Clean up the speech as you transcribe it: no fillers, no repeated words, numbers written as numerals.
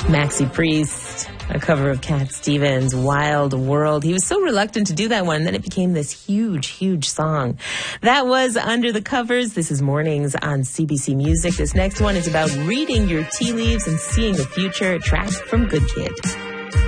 Maxi Priest, a cover of Cat Stevens' Wild World. He was so reluctant to do that one, and then it became this huge, huge song. That was Under the Covers. This is Mornings on CBC Music. This next one is about reading your tea leaves and seeing the future, a track from Good Kid.